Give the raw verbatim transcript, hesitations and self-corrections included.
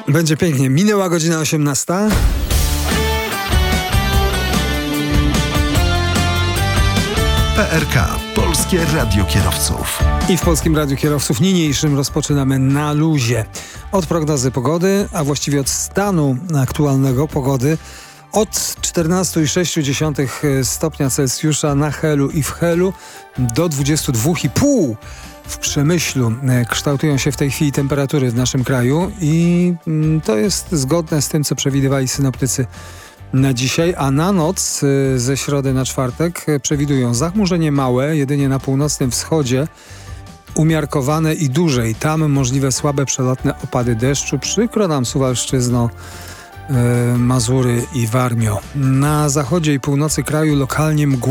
Będzie pięknie. Minęła godzina osiemnasta. P R K. Polskie Radio Kierowców. I w Polskim Radiu Kierowców niniejszym rozpoczynamy na luzie. Od prognozy pogody, a właściwie od stanu aktualnego pogody. Od czternaście przecinek sześć stopnia Celsjusza na Helu i w Helu do dwadzieścia dwa i pół w Przemyślu. Kształtują się w tej chwili temperatury w naszym kraju i to jest zgodne z tym, co przewidywali synoptycy na dzisiaj, a na noc ze środy na czwartek przewidują zachmurzenie małe, jedynie na północnym wschodzie, umiarkowane i dłużej. Tam możliwe słabe przelotne opady deszczu. Przykro nam, Suwalszczyzno, Mazury i Warmio. Na zachodzie i północy kraju lokalnie mgła.